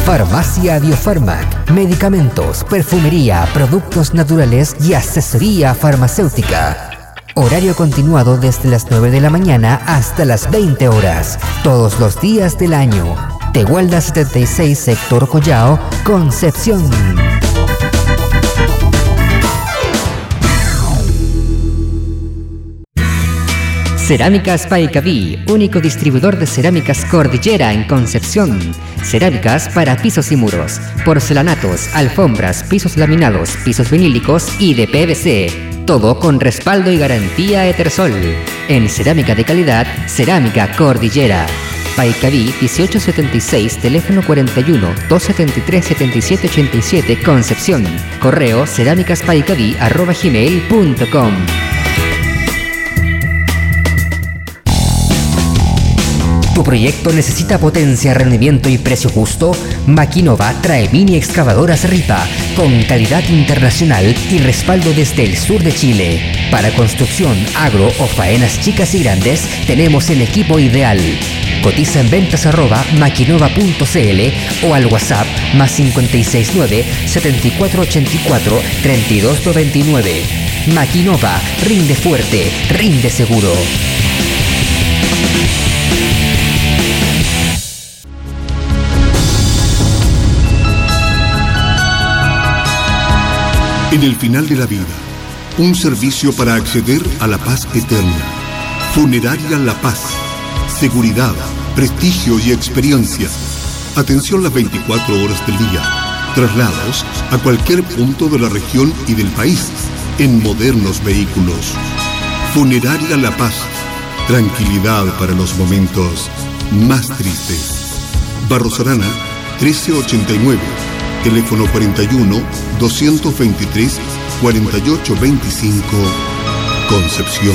Farmacia Biofarmac, medicamentos, perfumería, productos naturales y asesoría farmacéutica. Horario continuado desde las 9 de la mañana hasta las 20 horas, todos los días del año. Tegualda 76, sector Collao, Concepción. Cerámicas Paicaví, único distribuidor de cerámicas Cordillera en Concepción. Cerámicas para pisos y muros, porcelanatos, alfombras, pisos laminados, pisos vinílicos y de PVC. Todo con respaldo y garantía Etersol. En cerámica de calidad, Cerámica Cordillera. Paicaví 1876, teléfono 41-273-7787, Concepción. Correo cerámicaspaicaví@gmail.com. ¿Tu proyecto necesita potencia, rendimiento y precio justo? Maquinova trae mini excavadoras Ripa con calidad internacional y respaldo desde el sur de Chile. Para construcción, agro o faenas chicas y grandes, tenemos el equipo ideal. Cotiza en ventas@maquinova.cl o al WhatsApp +569 7484 3299. Maquinova, rinde fuerte, rinde seguro. En el final de la vida, un servicio para acceder a la paz eterna. Funeraria La Paz. Seguridad, prestigio y experiencia. Atención las 24 horas del día. Traslados a cualquier punto de la región y del país en modernos vehículos. Funeraria La Paz. Tranquilidad para los momentos más tristes. Barros Arana, 1389. Teléfono 41-223-4825, Concepción.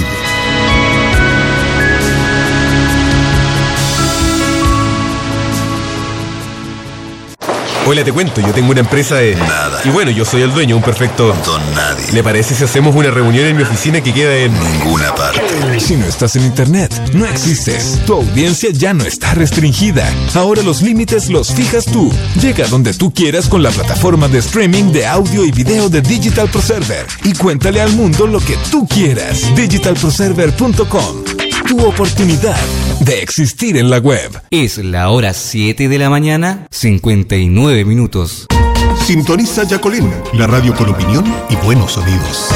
Hola, te cuento, yo tengo una empresa de... Nada. Y bueno, yo soy el dueño, un perfecto... Don nadie. ¿Le parece si hacemos una reunión en mi oficina que queda en... Ninguna parte. Si no estás en internet, no existes. Tu audiencia ya no está restringida. Ahora los límites los fijas tú. Llega donde tú quieras con la plataforma de streaming de audio y video de Digital Pro Server. Y cuéntale al mundo lo que tú quieras. digitalproserver.com. Tu oportunidad de existir en la web. Es la hora 7 de la mañana, 59 minutos. Sintoniza Yacolén, la radio con opinión y buenos oídos.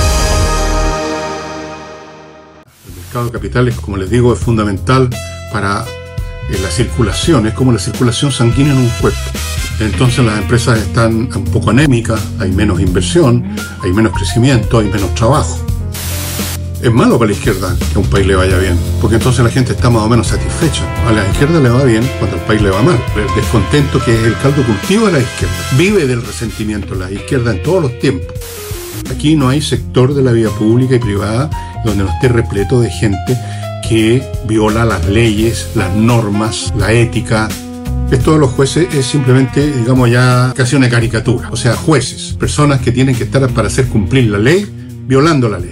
El mercado de capitales, como les digo, es fundamental para la circulación. Es como la circulación sanguínea en un cuerpo. Entonces las empresas están un poco anémicas, hay menos inversión, hay menos crecimiento, hay menos trabajo. Es malo para la izquierda que a un país le vaya bien, porque entonces la gente está más o menos satisfecha. A la izquierda le va bien cuando al país le va mal. El descontento, que es el caldo cultivo de la izquierda, vive del resentimiento la izquierda en todos los tiempos. Aquí no hay sector de la vida pública y privada donde no esté repleto de gente que viola las leyes, las normas, la ética. Esto de los jueces es simplemente, digamos, ya casi una caricatura. O sea, jueces, personas que tienen que estar para hacer cumplir la ley, violando la ley.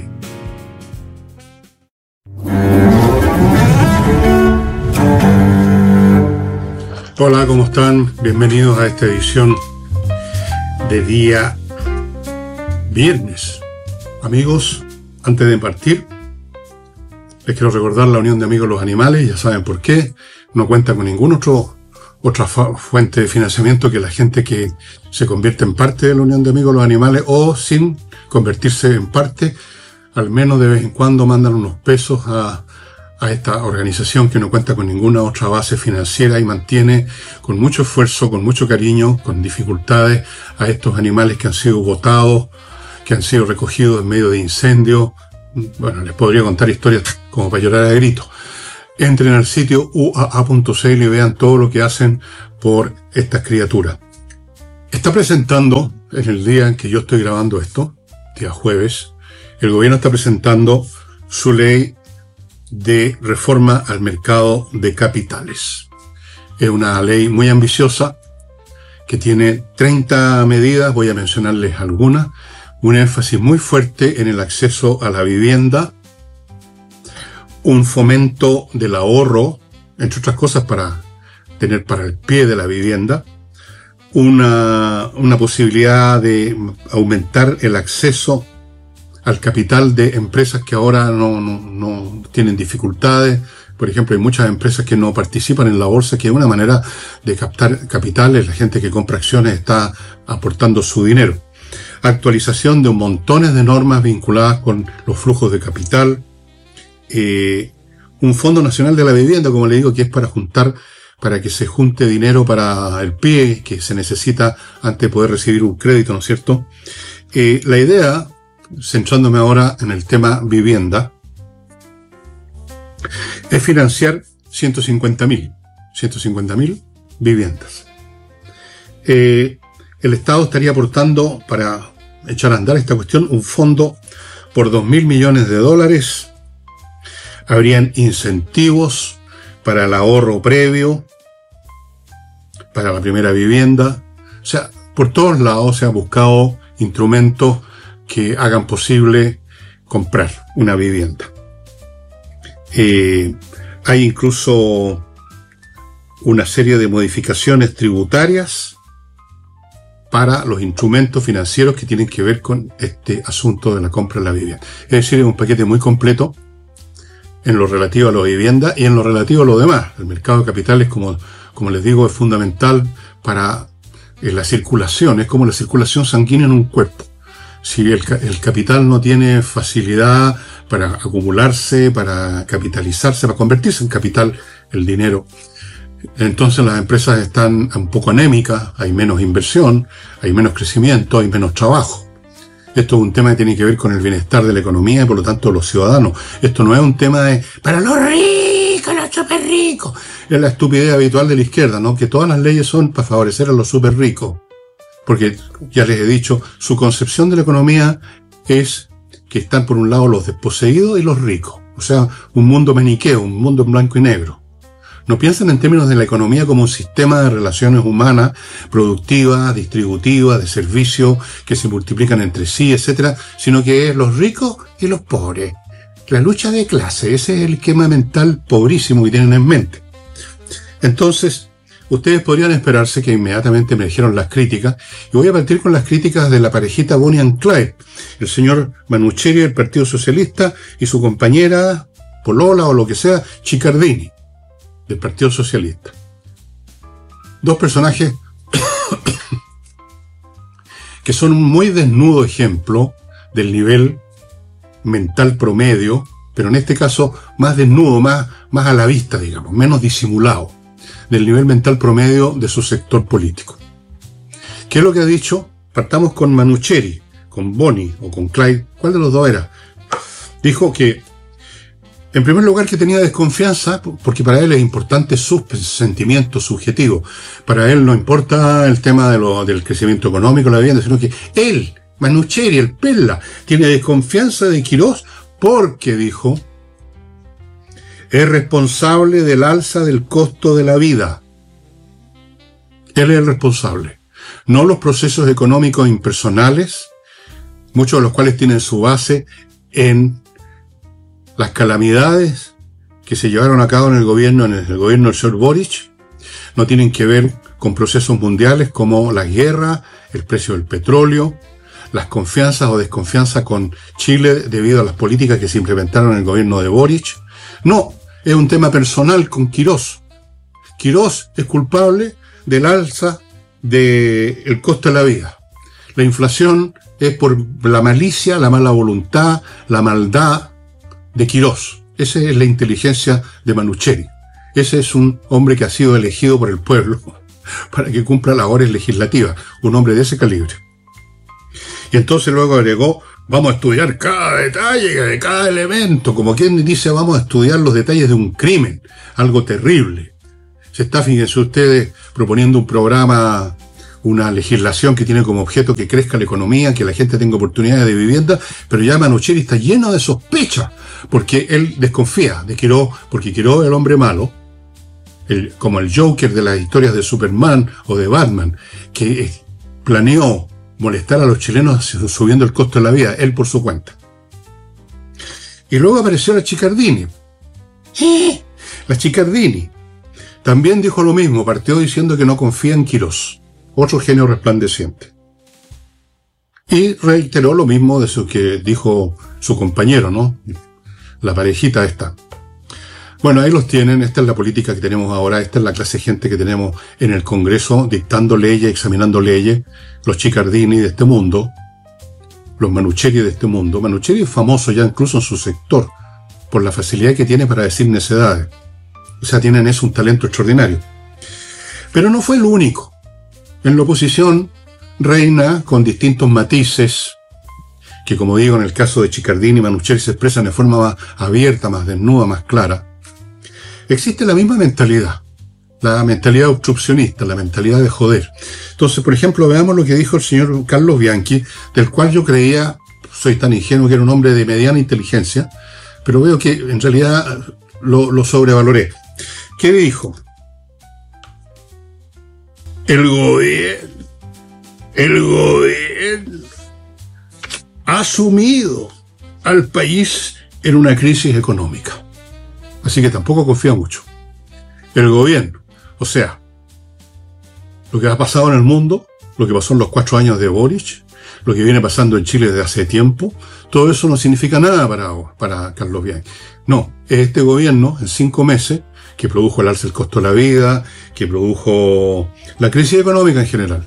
Hola, ¿cómo están? Bienvenidos a esta edición de día viernes. Amigos, antes de partir, les quiero recordar la Unión de Amigos de los Animales. Ya saben por qué. No cuenta con ninguna otra fuente de financiamiento que la gente que se convierte en parte de la Unión de Amigos de los Animales, o sin convertirse en parte, al menos de vez en cuando mandan unos pesos a esta organización que no cuenta con ninguna otra base financiera y mantiene con mucho esfuerzo, con mucho cariño, con dificultades a estos animales que han sido botados, que han sido recogidos en medio de incendios. Bueno, les podría contar historias como para llorar a gritos. Entren al sitio uaa.cl y vean todo lo que hacen por estas criaturas. Está presentando, en el día en que yo estoy grabando esto, día jueves, el gobierno está presentando su ley de reforma al mercado de capitales. Es una ley muy ambiciosa que tiene 30 medidas, voy a mencionarles algunas. Un énfasis muy fuerte en el acceso a la vivienda, un fomento del ahorro, entre otras cosas para tener para el pie de la vivienda, una posibilidad de aumentar el acceso al capital de empresas que ahora no tienen dificultades. Por ejemplo, hay muchas empresas que no participan en la bolsa, que es una manera de captar capitales. La gente que compra acciones está aportando su dinero. Actualización de montones de normas vinculadas con los flujos de capital. Un Fondo Nacional de la Vivienda, como le digo, que es para que se junte dinero para el pie que se necesita antes de poder recibir un crédito, ¿no es cierto? La idea, centrándome ahora en el tema vivienda, es financiar 150.000 viviendas. El Estado estaría aportando, para echar a andar esta cuestión, un fondo por $2.000 millones. Habrían incentivos para el ahorro previo, para la primera vivienda. O sea, por todos lados se han buscado instrumentos que hagan posible comprar una vivienda. Hay incluso una serie de modificaciones tributarias para los instrumentos financieros que tienen que ver con este asunto de la compra de la vivienda. Es decir, es un paquete muy completo en lo relativo a la vivienda y en lo relativo a lo demás. El mercado de capitales, como les digo, es fundamental para la circulación. Es como la circulación sanguínea en un cuerpo. Si el capital no tiene facilidad para acumularse, para capitalizarse, para convertirse en capital, el dinero, entonces las empresas están un poco anémicas, hay menos inversión, hay menos crecimiento, hay menos trabajo. Esto es un tema que tiene que ver con el bienestar de la economía y por lo tanto de los ciudadanos. Esto no es un tema de para los ricos, los súper ricos. Es la estupidez habitual de la izquierda, ¿no? Que todas las leyes son para favorecer a los súper ricos. Porque, ya les he dicho, su concepción de la economía es que están por un lado los desposeídos y los ricos. O sea, un mundo maniqueo, un mundo en blanco y negro. No piensan en términos de la economía como un sistema de relaciones humanas, productivas, distributivas, de servicios que se multiplican entre sí, etcétera, sino que es los ricos y los pobres. La lucha de clase, ese es el esquema mental pobrísimo que tienen en mente. Entonces, ustedes podrían esperarse que inmediatamente me dijeron las críticas, y voy a partir con las críticas de la parejita Bonnie and Clyde, el señor Manucheri del Partido Socialista y su compañera, polola o lo que sea, Ciccardini, del Partido Socialista. Dos personajes que son un muy desnudo ejemplo del nivel mental promedio, pero en este caso más desnudo, más a la vista, digamos, menos disimulado, del nivel mental promedio de su sector político. ¿Qué es lo que ha dicho? Partamos con Manucheri, con Bonnie o con Clyde. ¿Cuál de los dos era? Dijo que, en primer lugar, que tenía desconfianza, porque para él es importante sus sentimientos subjetivos. Para él no importa el tema del crecimiento económico, la vivienda, sino que él, Manucheri, el Pella, tiene desconfianza de Quirós porque, dijo, es responsable del alza del costo de la vida. Él es el responsable. No los procesos económicos impersonales, muchos de los cuales tienen su base en las calamidades que se llevaron a cabo en el gobierno del señor Boric, no tienen que ver con procesos mundiales como la guerra, el precio del petróleo, las confianzas o desconfianzas con Chile debido a las políticas que se implementaron en el gobierno de Boric. No, es un tema personal con Quirós. Quirós es culpable del alza del costo de la vida. La inflación es por la malicia, la mala voluntad, la maldad de Quirós. Esa es la inteligencia de Manucheri. Ese es un hombre que ha sido elegido por el pueblo para que cumpla labores legislativas. Un hombre de ese calibre. Y entonces luego agregó, vamos a estudiar cada detalle de cada elemento, como quien dice, vamos a estudiar los detalles de un crimen, algo terrible. Se está, fíjense ustedes, proponiendo un programa, una legislación que tiene como objeto que crezca la economía, que la gente tenga oportunidades de vivienda, pero ya Manucheri está lleno de sospechas, porque él desconfía de Quirós, porque Quirós es el hombre malo, como el Joker de las historias de Superman o de Batman, que planeó molestar a los chilenos subiendo el costo de la vida, él por su cuenta. Y luego apareció la Ciccardini. La Ciccardini también dijo lo mismo, partió diciendo que no confía en Quirós. otro genio resplandeciente. Y reiteró lo mismo de eso que dijo su compañero, ¿no? La parejita esta. Bueno, ahí los tienen. Esta es la política que tenemos ahora. Esta es la clase de gente que tenemos en el Congreso, dictando leyes, examinando leyes. Los Chiccardini de este mundo, los Manucheri de este mundo. Manucheri es famoso ya incluso en su sector por la facilidad que tiene para decir necedades. O sea, tienen eso, un talento extraordinario. Pero no fue el único. En la oposición reina, con distintos matices, que como digo, en el caso de Chiccardini y Manucheri se expresan de forma más abierta, más desnuda, más clara. Existe la misma mentalidad, la mentalidad obstruccionista, la mentalidad de joder. Entonces, por ejemplo, veamos lo que dijo el señor Carlos Bianchi, del cual yo creía, soy tan ingenuo, que era un hombre de mediana inteligencia, pero veo que en realidad lo sobrevaloré. ¿Qué dijo? El gobierno ha sumido al país en una crisis económica. Así que tampoco confía mucho. El gobierno, o sea, lo que ha pasado en el mundo, lo que pasó en los 4 años de Boric, lo que viene pasando en Chile desde hace tiempo, todo eso no significa nada para Carlos Bianchi. No, es este gobierno en 5 meses que produjo el alza del costo de la vida, que produjo la crisis económica en general.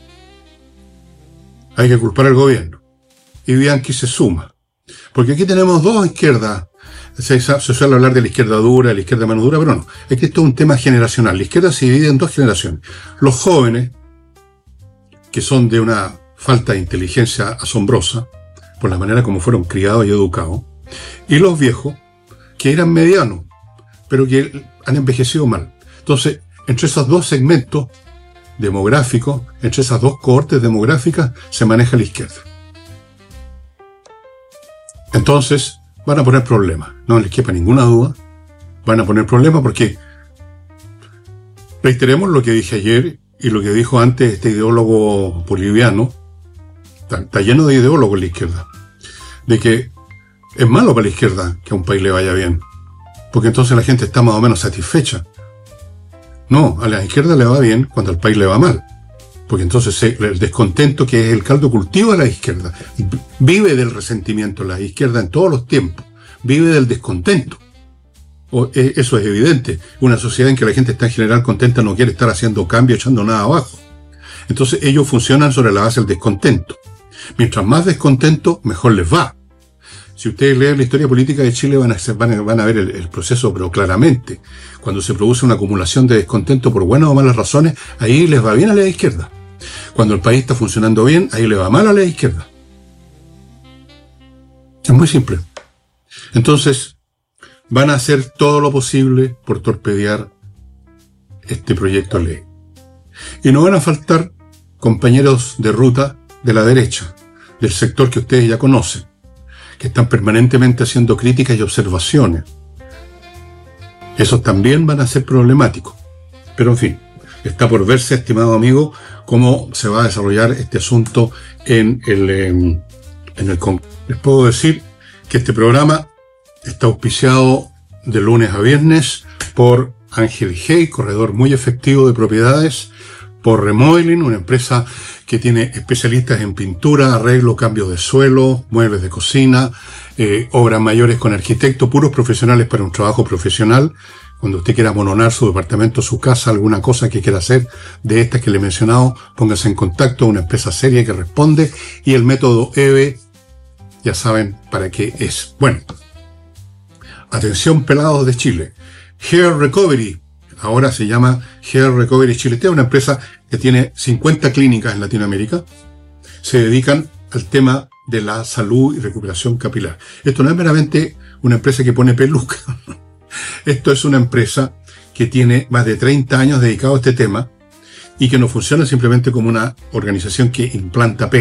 Hay que culpar al gobierno. Y Bianchi se suma. Porque aquí tenemos dos izquierdas. Se suele hablar de la izquierda dura, de la izquierda menos dura, pero no. Es que esto es un tema generacional. La izquierda se divide en 2 generaciones. Los jóvenes, que son de una falta de inteligencia asombrosa, por la manera como fueron criados y educados, y los viejos, que eran medianos, pero que han envejecido mal. Entonces, entre esos 2 segmentos demográficos, entre esas 2 cohortes demográficas, se maneja la izquierda. Entonces, van a poner problemas, no les quepa ninguna duda, van a poner problemas porque, reiteremos lo que dije ayer y lo que dijo antes este ideólogo boliviano, está lleno de ideólogos en la izquierda, de que es malo para la izquierda que a un país le vaya bien, porque entonces la gente está más o menos satisfecha. No, a la izquierda le va bien cuando al país le va mal, porque entonces el descontento, que es el caldo cultivo de la izquierda, vive del resentimiento. La izquierda en todos los tiempos vive del descontento. Eso es evidente. Una sociedad en que la gente está en general contenta no quiere estar haciendo cambio, echando nada abajo. Entonces ellos funcionan sobre la base del descontento. Mientras más descontento, mejor les va. Si ustedes leen la historia política de Chile van a ver el proceso, pero claramente. Cuando se produce una acumulación de descontento por buenas o malas razones, ahí les va bien a la izquierda. Cuando el país está funcionando bien, ahí le va mal a la izquierda. Es muy simple. Entonces, van a hacer todo lo posible por torpedear este proyecto de ley. Y no van a faltar compañeros de ruta de la derecha, del sector que ustedes ya conocen, que están permanentemente haciendo críticas y observaciones. Esos también van a ser problemáticos. Pero en fin, está por verse, estimado amigo, cómo se va a desarrollar este asunto en el Congreso. Les puedo decir que este programa está auspiciado de lunes a viernes por Ángel Hey, corredor muy efectivo de propiedades, por Remodeling, una empresa que tiene especialistas en pintura, arreglo, cambio de suelo, muebles de cocina, obras mayores con arquitecto, puros profesionales para un trabajo profesional. Cuando usted quiera amononar su departamento, su casa, alguna cosa que quiera hacer de estas que le he mencionado, póngase en contacto, una empresa seria que responde, y el método EVE, ya saben para qué es. Bueno, atención pelados de Chile. Hair Recovery, ahora se llama Hair Recovery Chile. Esta es una empresa que tiene 50 clínicas en Latinoamérica. Se dedican al tema de la salud y recuperación capilar. Esto no es meramente una empresa que pone peluca. Esto es una empresa que tiene más de 30 años dedicado a este tema y que no funciona simplemente como una organización que implanta pelo.